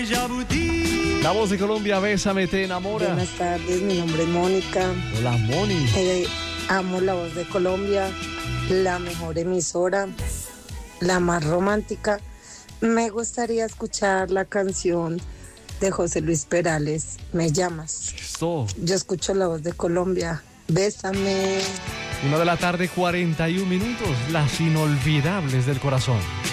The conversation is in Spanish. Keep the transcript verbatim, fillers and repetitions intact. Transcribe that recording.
La voz de Colombia, Bésame, te enamora. Buenas tardes, mi nombre es Mónica. Hola, Moni. Eh, amo la voz de Colombia, la mejor emisora, la más romántica. Me gustaría escuchar la canción de José Luis Perales, Me llamas. Esto. Yo escucho la voz de Colombia. Bésame. Una de la tarde, cuarenta y un minutos. Las inolvidables del corazón.